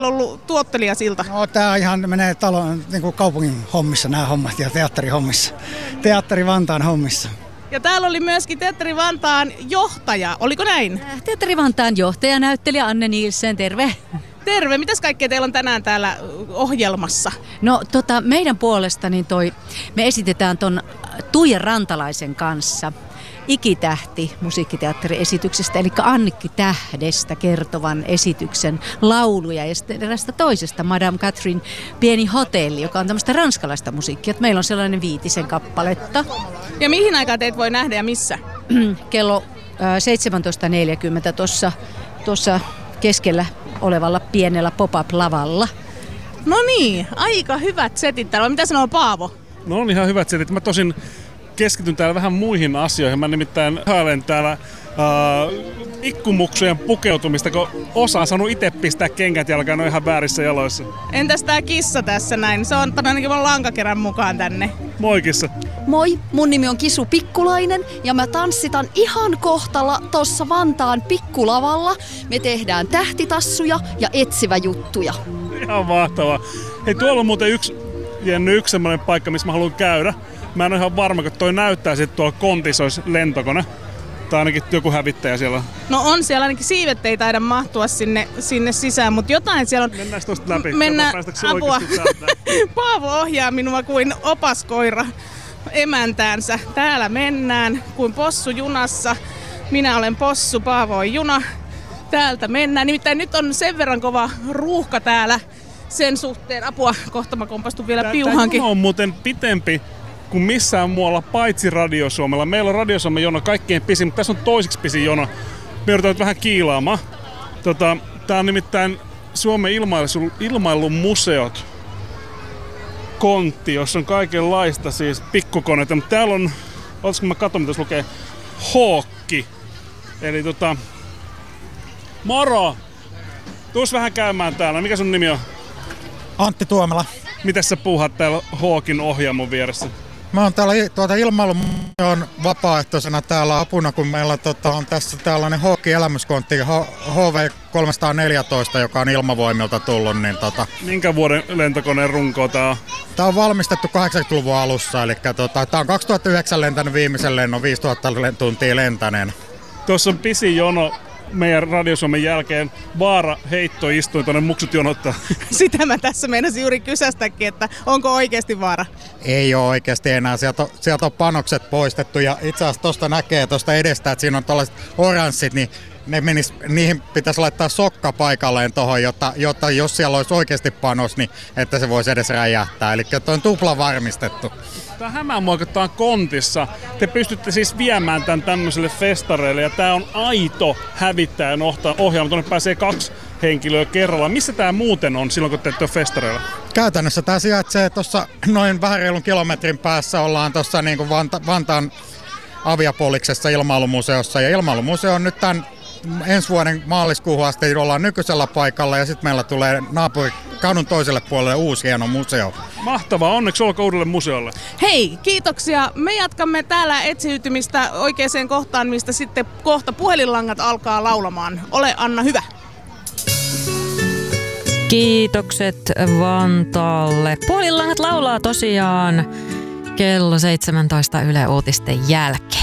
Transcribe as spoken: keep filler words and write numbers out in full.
ollut tuottelijasilta? No tää ihan menee talon, niin kuin kaupungin hommissa nämä hommat ja teatterihommissa. Teatteri Vantaan hommissa. Ja täällä oli myöskin Teatteri Vantaan johtaja, oliko näin? Teatteri Vantaan johtaja, näyttelijä Anne Nielsen, terve. Terve, mitäs kaikkea teillä on tänään täällä ohjelmassa? No tota, meidän puolesta niin toi, me esitetään ton Tuija Rantalaisen kanssa Ikitähti musiikkiteatteriesityksestä, eli Annikki Tähdestä kertovan esityksen lauluja ja sitten erästä toisesta Madame Catherine Pieni hotelli, joka on tämmöistä ranskalaista musiikkia. Meillä on sellainen viitisen kappaletta. Ja mihin aikaan teitä voi nähdä ja missä? Kello seitsemäntoista neljäkymmentä tuossa tuossa keskellä olevalla pienellä pop-up-lavalla. No niin, aika hyvät setit täällä. Mitä sanoo Paavo? No on ihan hyvät setit. Mä tosin keskityn täällä vähän muihin asioihin. Mä nimittäin hailen täällä uh, ikkumuksujen pukeutumista, kun osa on saanut itse pistää kengät jalkaan, ne on ihan väärissä jaloissa. Entäs tää kissa tässä näin? Se on ainakin mun lankakerän mukaan tänne. Moi kissa. Moi, mun nimi on Kisu Pikkulainen ja mä tanssitan ihan kohtalla tossa Vantaan pikkulavalla. Me tehdään tähtitassuja ja etsivä juttuja. Ihan mahtavaa. Hei, tuolla on muuten yksi, Jenny, yksi semmoinen paikka, missä mä haluan käydä. Mä en ole ihan varma, kun toi näyttää, että tuolla kontissa olisi lentokone. Tai ainakin joku hävittäjä siellä. No on siellä, ainakin siivet ei taida mahtua sinne, sinne sisään, mutta jotain siellä on. Mennään tosta läpi. Mennään, apua. Paavo ohjaa minua kuin opaskoira emäntäänsä. Täällä mennään kuin possu junassa. Minä olen possu, Paavo on juna. Täältä mennään. Nimittäin nyt on sen verran kova ruuhka täällä sen suhteen. Apua, kohta mä kompastun vielä piuhankin. Tämä on muuten pitempi kuin missään muualla, paitsi Radio Suomella. Meillä on Radio Suomen jono kaikkein pisin, mutta tässä on toiseksi pisin jono. Me joudutaan nyt vähän kiilaamaan. Tota, tää on nimittäin Suomen ilmailu, ilmailun museot kontti, jossa on kaikenlaista siis pikkukoneita. Mutta täällä on, olisiko mä katson, mitä tässä lukee, Hookki. Eli tota, moro! Tuus vähän käymään täällä. Mikä sun nimi on? Antti Tuomela. Mitäs sä puuhat täällä Hookin ohjaamon vieressä? Mä oon täällä tuota ilmailumuseon vapaaehtoisena täällä apuna, kun meillä tota, on tässä tällainen Hookin elämyskontti H V kolmesataaneljätoista, joka on ilmavoimilta tullut. Niin tota, minkä vuoden lentokoneen runko tää on? Tää on valmistettu kahdeksankymmentäluvun alussa, eli tota, tää on kaksituhattayhdeksän lentänyt viimeisen lennon, viisituhatta tuntia lentäneen. Tuossa on pisin jono meidän Radio Suomen jälkeen. Vaara heitto istui tuonne muksut jonottaa. Sitä mä tässä meinasin juuri kysästäkin, että onko oikeasti vaara? Ei ole oikeasti enää. Sieltä on, sieltä on panokset poistettu ja itse asiassa tuosta näkee tuosta edestä, että siinä on tällaiset oranssit, niin ne menis, niihin pitäisi laittaa sokka paikalleen tuohon, jotta, jotta jos siellä olisi oikeasti panos, niin että se voisi edes räjähtää. Eli tuo on tupla varmistettu. Tämä hämää mua, kun tämä on kontissa. Te pystytte siis viemään tämän tämmöiselle festareille ja tämä on aito hävittäjän ohjaama. Tuonne pääsee kaksi henkilöä kerrallaan. Missä tämä muuten on silloin, kun te ette ole festareilla? Käytännössä tämä sijaitsee tuossa noin vähän reilun kilometrin päässä. Ollaan tuossa niin kuin Vanta, Vantaan Aviapoliksessa ilmailumuseossa. Ja ilmailumuseo on nyt tämän ensi vuoden maaliskuuhun asti ollaan nykyisellä paikalla ja sitten meillä tulee naapuri kadun toiselle puolelle uusi hieno museo. Mahtavaa, onneksi olkoon uudelle museolle. Hei, kiitoksia. Me jatkamme täällä etsiytymistä oikeaan kohtaan, mistä sitten kohta puhelinlangat alkaa laulamaan. Ole Anna hyvä. Kiitokset Vantaalle. Puhelinlangat laulaa tosiaan kello seitsemäntoista Yle Uutisten jälkeen.